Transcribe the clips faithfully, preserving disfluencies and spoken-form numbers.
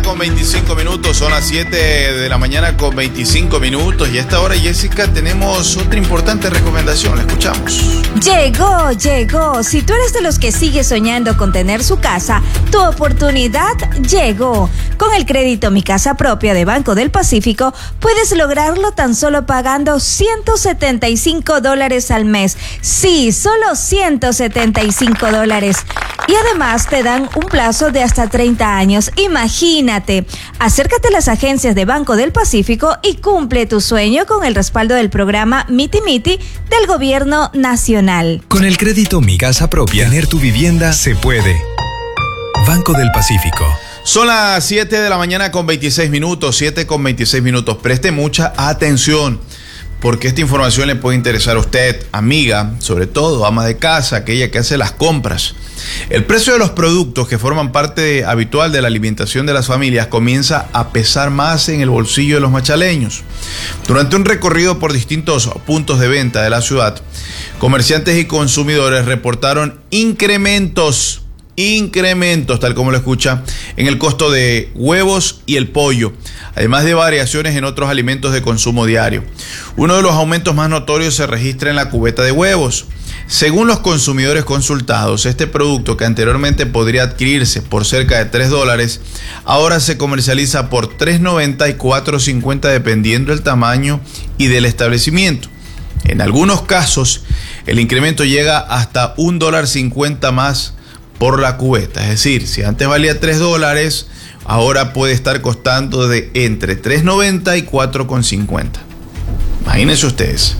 con veinticinco minutos, son las siete de la mañana con veinticinco minutos y a esta hora, Jessica, tenemos otra importante recomendación, la escuchamos. Llegó, llegó. Si tú eres de los que sigue soñando con tener su casa, tu oportunidad llegó. Con el crédito Mi Casa Propia de Banco del Pacífico, puedes lograrlo tan solo pagando ciento setenta y cinco dólares al mes. Sí, solo ciento setenta y cinco dólares. Y además te dan un plazo de hasta treinta años. Imagínate. Acércate a las agencias de Banco del Pacífico y cumple tu sueño con el respaldo del programa Miti Miti del Gobierno Nacional. Con el crédito Mi Casa Propia, tener tu vivienda se puede. Banco del Pacífico. Son las siete de la mañana con veintiséis minutos, siete con veintiséis minutos. Preste mucha atención, porque esta información le puede interesar a usted, amiga, sobre todo ama de casa, aquella que hace las compras. El precio de los productos que forman parte habitual de la alimentación de las familias comienza a pesar más en el bolsillo de los machaleños. Durante un recorrido por distintos puntos de venta de la ciudad, comerciantes y consumidores reportaron incrementos Incrementos, tal como lo escucha, en el costo de huevos y el pollo, además de variaciones en otros alimentos de consumo diario. Uno de los aumentos más notorios se registra en la cubeta de huevos. Según los consumidores consultados, este producto, que anteriormente podría adquirirse por cerca de tres dólares, ahora se comercializa por tres noventa y cuatro cincuenta dependiendo del tamaño y del establecimiento. En algunos casos, el incremento llega hasta un dólar cincuenta más por la cubeta. Es decir, si antes valía tres dólares, ahora puede estar costando de entre tres noventa y cuatro cincuenta. Imagínense ustedes.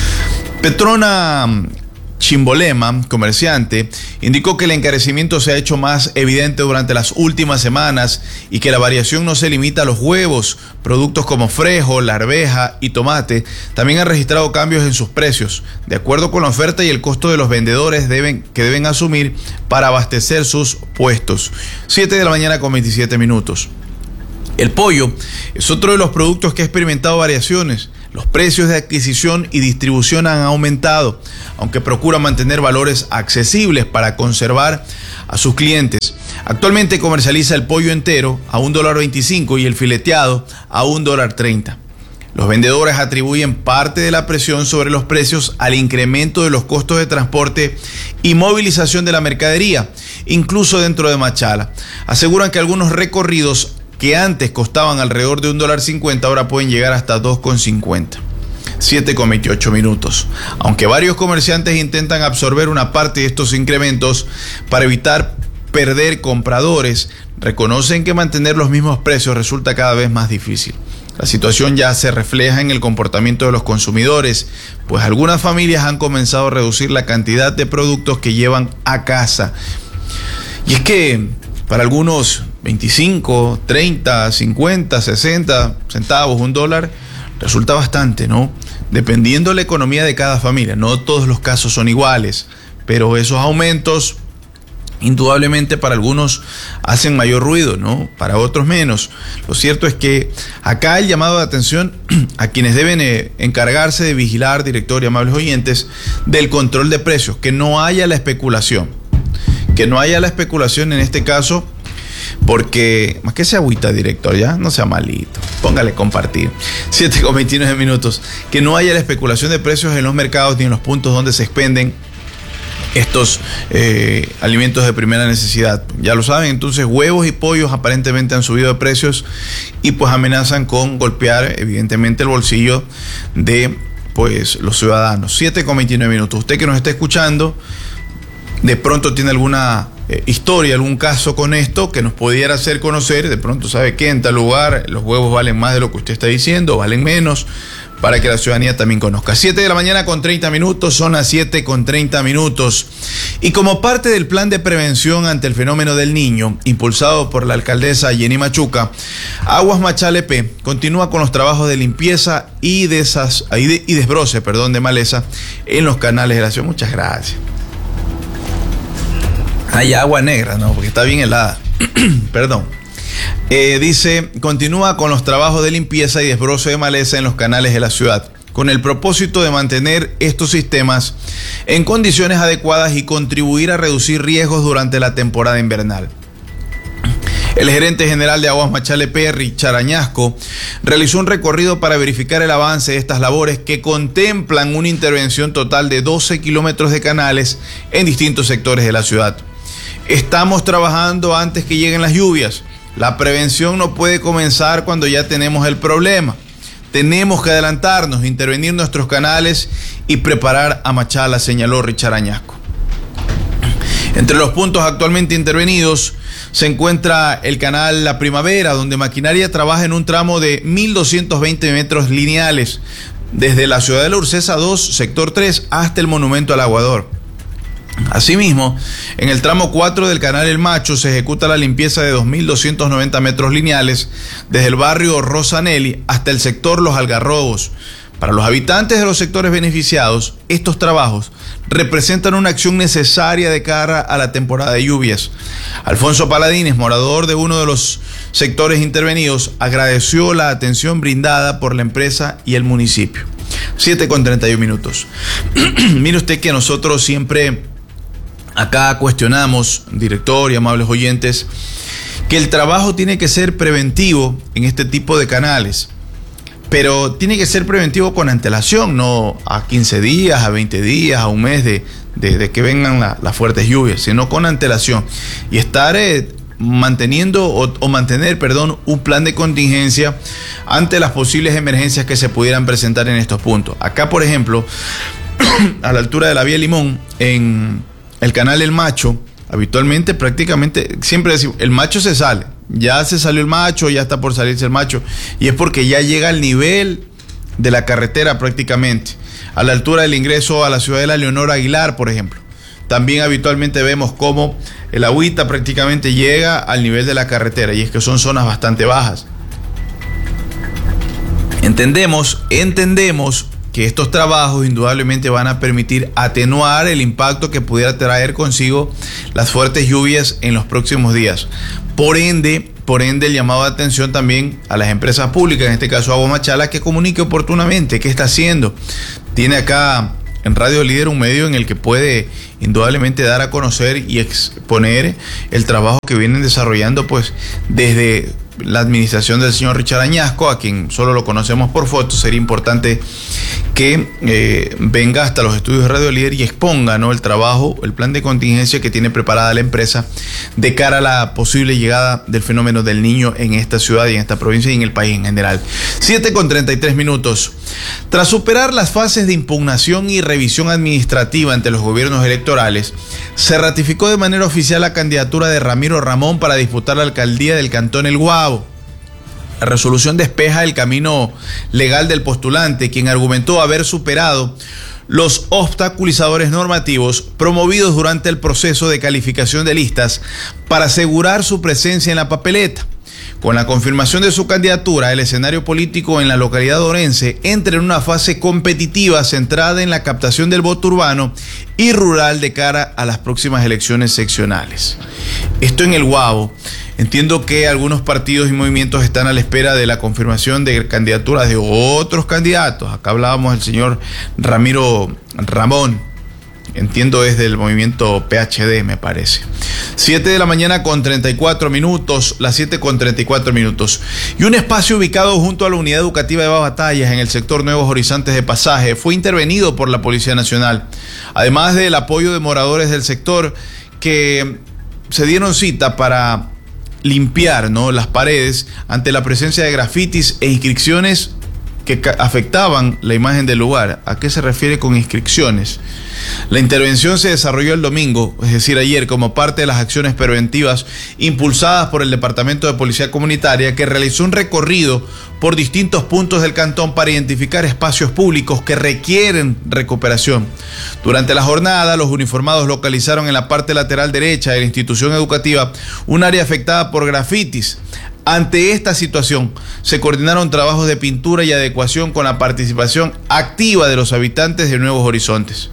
Petrona Chimbolema, comerciante, indicó que el encarecimiento se ha hecho más evidente durante las últimas semanas y que la variación no se limita a los huevos. Productos como frejo, la arveja y tomate también han registrado cambios en sus precios, de acuerdo con la oferta y el costo de los vendedores deben, que deben asumir para abastecer sus puestos. siete de la mañana con veintisiete minutos. El pollo es otro de los productos que ha experimentado variaciones. Los precios de adquisición y distribución han aumentado, aunque procura mantener valores accesibles para conservar a sus clientes. Actualmente comercializa el pollo entero a un dólar veinticinco y el fileteado a un dólar treinta. Los vendedores atribuyen parte de la presión sobre los precios al incremento de los costos de transporte y movilización de la mercadería, incluso dentro de Machala. Aseguran que algunos recorridos que antes costaban alrededor de un dólar cincuenta, ahora pueden llegar hasta dos con cincuenta. siete con veintiocho minutos. Aunque varios comerciantes intentan absorber una parte de estos incrementos para evitar perder compradores, reconocen que mantener los mismos precios resulta cada vez más difícil. La situación ya se refleja en el comportamiento de los consumidores, pues algunas familias han comenzado a reducir la cantidad de productos que llevan a casa. Y es que para algunos veinticinco, treinta, cincuenta, sesenta centavos, un dólar, resulta bastante, ¿no? Dependiendo de la economía de cada familia. No todos los casos son iguales, pero esos aumentos indudablemente para algunos hacen mayor ruido, ¿no? Para otros menos. Lo cierto es que acá el llamado de atención a quienes deben eh, encargarse de vigilar, director y amables oyentes, del control de precios, que no haya la especulación, que no haya la especulación en este caso, porque más que sea agüita, director, ya no sea malito, póngale compartir. siete con veintinueve minutos. Que no haya la especulación de precios en los mercados ni en los puntos donde se expenden estos eh, alimentos de primera necesidad. Ya lo saben, entonces huevos y pollos aparentemente han subido de precios y pues amenazan con golpear evidentemente el bolsillo de pues los ciudadanos. siete con veintinueve minutos. Usted que nos está escuchando, de pronto tiene alguna eh, historia, algún caso con esto que nos pudiera hacer conocer, de pronto sabe que en tal lugar los huevos valen más de lo que usted está diciendo, valen menos, para que la ciudadanía también conozca. siete de la mañana con treinta minutos, son las siete con treinta minutos. Y como parte del plan de prevención ante el fenómeno del Niño, impulsado por la alcaldesa Jenny Machuca, Aguas Machala E P continúa con los trabajos de limpieza y, desas, y, de, y desbroce perdón, de maleza en los canales de la ciudad. Muchas gracias. Hay agua negra, ¿no? Porque está bien helada. Perdón. Eh, dice, continúa con los trabajos de limpieza y desbroce de maleza en los canales de la ciudad, con el propósito de mantener estos sistemas en condiciones adecuadas y contribuir a reducir riesgos durante la temporada invernal. El gerente general de Aguas Machala E P, Richard Añasco, realizó un recorrido para verificar el avance de estas labores que contemplan una intervención total de doce kilómetros de canales en distintos sectores de la ciudad. Estamos trabajando antes que lleguen las lluvias. La prevención no puede comenzar cuando ya tenemos el problema. Tenemos que adelantarnos, intervenir nuestros canales y preparar a Machala, señaló Richard Añasco. Entre los puntos actualmente intervenidos se encuentra el canal La Primavera, donde maquinaria trabaja en un tramo de mil doscientos veinte metros lineales, desde la Ciudadela Urcesa dos, sector tres, hasta el Monumento al Aguador. Asimismo, en el tramo cuatro del canal El Macho se ejecuta la limpieza de dos mil doscientos noventa metros lineales, desde el barrio Rosanelli hasta el sector Los Algarrobos. Para los habitantes de los sectores beneficiados, estos trabajos representan una acción necesaria de cara a la temporada de lluvias. Alfonso Paladines, morador de uno de los sectores intervenidos, agradeció la atención brindada por la empresa y el municipio. siete con treinta y un minutos. Mire usted que nosotros siempre acá cuestionamos, director y amables oyentes, que el trabajo tiene que ser preventivo en este tipo de canales. Pero tiene que ser preventivo con antelación, no a quince días, a veinte días, a un mes de, de, de que vengan la, las fuertes lluvias, sino con antelación. Y estar eh, manteniendo o, o mantener, perdón, un plan de contingencia ante las posibles emergencias que se pudieran presentar en estos puntos. Acá, por ejemplo, a la altura de la vía Limón, en el canal El Macho, habitualmente, prácticamente, siempre decimos, el Macho se sale. Ya se salió el Macho, ya está por salirse el Macho, y es porque ya llega al nivel de la carretera prácticamente, a la altura del ingreso a la ciudad de la Leonor Aguilar, por ejemplo. También habitualmente vemos cómo el agüita prácticamente llega al nivel de la carretera, y es que son zonas bastante bajas. Entendemos, entendemos que estos trabajos indudablemente van a permitir atenuar el impacto que pudiera traer consigo las fuertes lluvias en los próximos días. Por ende, por ende el llamado de atención también a las empresas públicas, en este caso Aguas Machala, que comunique oportunamente qué está haciendo. Tiene acá en Radio Líder un medio en el que puede indudablemente dar a conocer y exponer el trabajo que vienen desarrollando pues desde la administración del señor Richard Añasco, a quien solo lo conocemos por fotos. Sería importante que eh, venga hasta los estudios de Radio Líder y exponga, ¿no?, el trabajo, el plan de contingencia que tiene preparada la empresa de cara a la posible llegada del fenómeno del Niño en esta ciudad y en esta provincia y en el país en general. siete con treinta y tres minutos. Tras superar las fases de impugnación y revisión administrativa ante los gobiernos electorales, se ratificó de manera oficial la candidatura de Ramiro Ramón para disputar la alcaldía del Cantón El Guabo. La resolución despeja el camino legal del postulante, quien argumentó haber superado los obstaculizadores normativos promovidos durante el proceso de calificación de listas para asegurar su presencia en la papeleta. Con la confirmación de su candidatura, el escenario político en la localidad orense entra en una fase competitiva centrada en la captación del voto urbano y rural de cara a las próximas elecciones seccionales. Esto en El Guabo. Entiendo que algunos partidos y movimientos están a la espera de la confirmación de candidaturas de otros candidatos. Acá hablábamos del señor Ramiro Ramón. Entiendo es del movimiento P H D, me parece. siete de la mañana con treinta y cuatro minutos, las siete con treinta y cuatro minutos. Y un espacio ubicado junto a la Unidad Educativa de Batallas en el sector Nuevos Horizontes de Pasaje fue intervenido por la Policía Nacional. Además del apoyo de moradores del sector que se dieron cita para limpiar, ¿no?, las paredes ante la presencia de grafitis e inscripciones que afectaban la imagen del lugar. ¿A qué se refiere con inscripciones? La intervención se desarrolló el domingo, es decir, ayer, como parte de las acciones preventivas impulsadas por el Departamento de Policía Comunitaria, que realizó un recorrido por distintos puntos del cantón para identificar espacios públicos que requieren recuperación. Durante la jornada, los uniformados localizaron en la parte lateral derecha de la institución educativa un área afectada por grafitis. Ante esta situación, se coordinaron trabajos de pintura y adecuación con la participación activa de los habitantes de Nuevos Horizontes.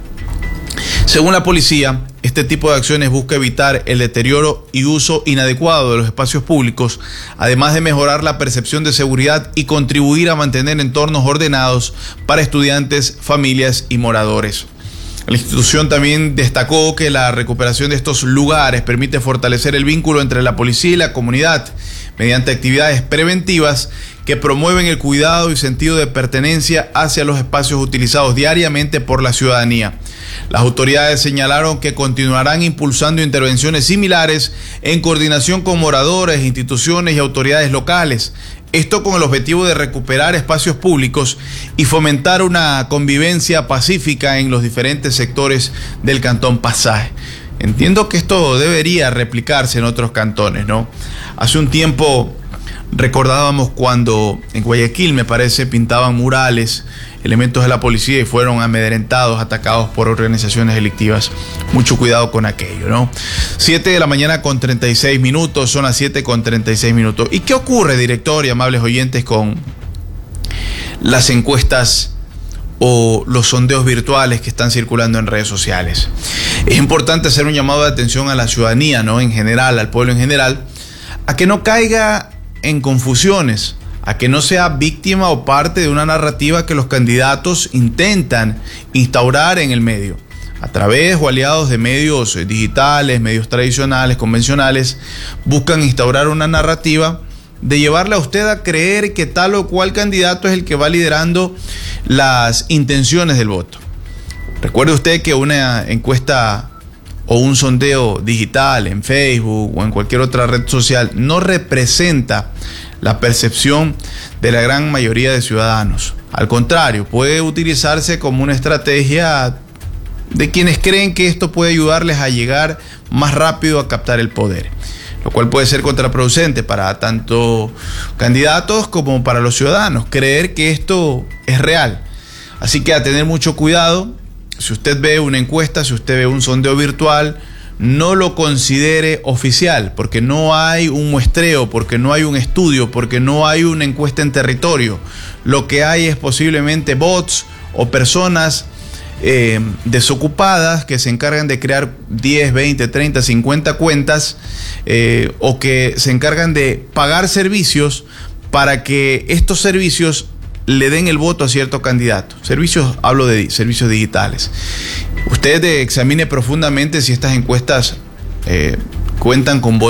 Según la policía, este tipo de acciones busca evitar el deterioro y uso inadecuado de los espacios públicos, además de mejorar la percepción de seguridad y contribuir a mantener entornos ordenados para estudiantes, familias y moradores. La institución también destacó que la recuperación de estos lugares permite fortalecer el vínculo entre la policía y la comunidad mediante actividades preventivas que promueven el cuidado y sentido de pertenencia hacia los espacios utilizados diariamente por la ciudadanía. Las autoridades señalaron que continuarán impulsando intervenciones similares en coordinación con moradores, instituciones y autoridades locales. Esto con el objetivo de recuperar espacios públicos y fomentar una convivencia pacífica en los diferentes sectores del Cantón Pasaje. Entiendo que esto debería replicarse en otros cantones, ¿no? Hace un tiempo recordábamos cuando en Guayaquil, me parece, pintaban murales elementos de la policía y fueron amedrentados, atacados por organizaciones delictivas. Mucho cuidado con aquello, ¿no? siete de la mañana con treinta y seis minutos, son las siete con treinta y seis minutos. ¿Y qué ocurre, director y amables oyentes, con las encuestas o los sondeos virtuales que están circulando en redes sociales? Es importante hacer un llamado de atención a la ciudadanía, ¿no? En general, al pueblo en general, a que no caiga en confusiones, a que no sea víctima o parte de una narrativa que los candidatos intentan instaurar en el medio, a través o aliados de medios digitales, medios tradicionales, convencionales, buscan instaurar una narrativa de llevarle a usted a creer que tal o cual candidato es el que va liderando las intenciones del voto. Recuerde usted que una encuesta o un sondeo digital en Facebook o en cualquier otra red social no representa la percepción de la gran mayoría de ciudadanos. Al contrario, puede utilizarse como una estrategia de quienes creen que esto puede ayudarles a llegar más rápido a captar el poder, lo cual puede ser contraproducente para tanto candidatos como para los ciudadanos, creer que esto es real. Así que a tener mucho cuidado. Si usted ve una encuesta, si usted ve un sondeo virtual, no lo considere oficial, porque no hay un muestreo, porque no hay un estudio, porque no hay una encuesta en territorio. Lo que hay es posiblemente bots o personas eh, desocupadas que se encargan de crear diez, veinte, treinta, cincuenta cuentas eh, o que se encargan de pagar servicios para que estos servicios le den el voto a cierto candidato. Servicios, hablo de servicios digitales. Usted examine profundamente si estas encuestas eh, cuentan con votos